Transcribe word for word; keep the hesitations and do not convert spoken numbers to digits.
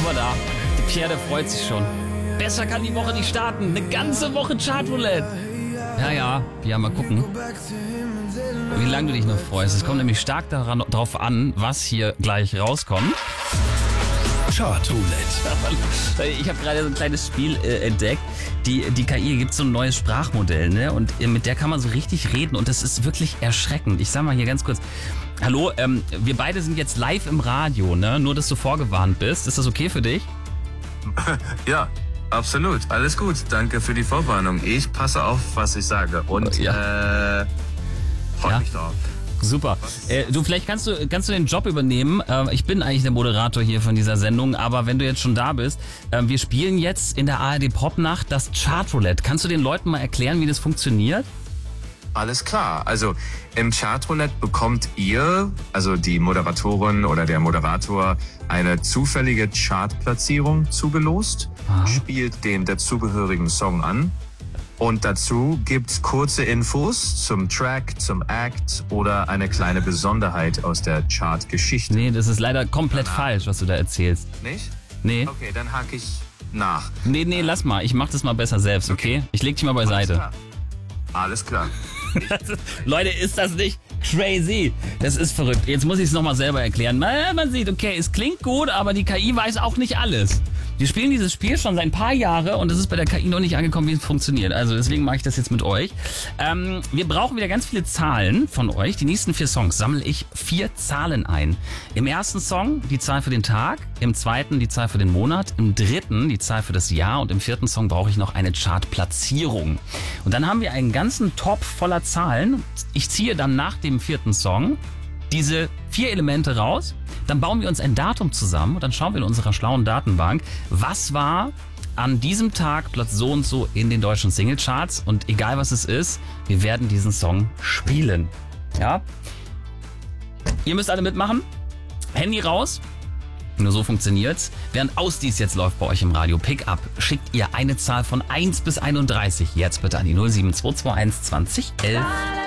Guck mal da, die Pierre, der freut sich schon. Besser kann die Woche nicht starten. Eine ganze Woche Chartroulette. Ja, ja, ja, mal gucken, wie lange du dich noch freust. Es kommt nämlich stark daran, darauf an, was hier gleich rauskommt. Chartroulette. Ich habe gerade so ein kleines Spiel äh, entdeckt. Die, die K I gibt so ein neues Sprachmodell, ne? Und äh, mit der kann man so richtig reden und das ist wirklich erschreckend. Ich sag mal hier ganz kurz. Hallo, ähm, wir beide sind jetzt live im Radio, ne? Nur, dass du vorgewarnt bist. Ist das okay für dich? Ja, absolut. Alles gut. Danke für die Vorwarnung. Ich passe auf, was ich sage. Und ja. äh, freue ja. mich drauf. Super. Äh, du, vielleicht kannst du, kannst du den Job übernehmen. Äh, ich bin eigentlich der Moderator hier von dieser Sendung, aber wenn du jetzt schon da bist, äh, wir spielen jetzt in der A R D Popnacht das Chartroulette. Kannst du den Leuten mal erklären, wie das funktioniert? Alles klar. Also im Chartroulette bekommt ihr, also die Moderatorin oder der Moderator, eine zufällige Chartplatzierung zugelost, Aha. spielt den dazugehörigen Song an. Und dazu gibt's kurze Infos zum Track, zum Act oder eine kleine Besonderheit aus der Chartgeschichte. Nee, das ist leider komplett Danach. falsch, was du da erzählst. Nicht? Nee. Okay, dann hake ich nach. Nee, nee, lass mal. Ich mach das mal besser selbst, okay? Okay. Ich leg dich mal Alles beiseite. klar. Alles klar. Leute, ist das nicht crazy? Das ist verrückt. Jetzt muss ich es nochmal selber erklären. Man, man sieht, okay, es klingt gut, aber die K I weiß auch nicht alles. Wir spielen dieses Spiel schon seit ein paar Jahren und es ist bei der K I noch nicht angekommen, wie es funktioniert. Also deswegen mache ich das jetzt mit euch. Ähm, wir brauchen wieder ganz viele Zahlen von euch. Die nächsten vier Songs sammle ich vier Zahlen ein. Im ersten Song die Zahl für den Tag, im zweiten die Zahl für den Monat, im dritten die Zahl für das Jahr und im vierten Song brauche ich noch eine Chartplatzierung. Und dann haben wir einen ganzen Topf voller Zahlen. Ich ziehe dann nach dem vierten Song diese vier Elemente raus, dann bauen wir uns ein Datum zusammen und dann schauen wir in unserer schlauen Datenbank, was war an diesem Tag Platz so und so in den deutschen Singlecharts und egal was es ist, wir werden diesen Song spielen. Ja? Ihr müsst alle mitmachen. Handy raus. Nur so funktioniert's. Während Ausdies jetzt läuft bei euch im Radio Pickup, schickt ihr eine Zahl von eins bis einunddreißig. Jetzt bitte an die null sieben zwei zwei eins zwanzig elf.